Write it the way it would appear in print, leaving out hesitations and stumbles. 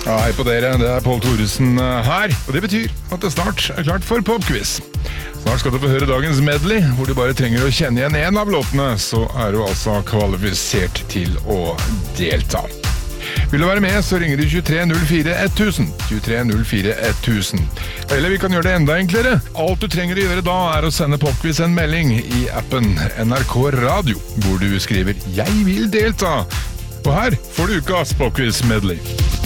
Ja, hei på dere, det Pål Thoresen her, og det betyr at det snart klart for popquiz. Snart skal du få høre dagens medley, hvor du bare trenger å kjenne igjen en av låtene, så du altså kvalifisert til å delta. Vil du være med, så ringer du 2304 1000, 2304 1000. Eller vi kan gjøre det enda enklere. Alt du trenger å gjøre da å sende popquiz en melding i appen NRK Radio, hvor du skriver «Jeg vil delta». Og her får du ukas popquiz medley.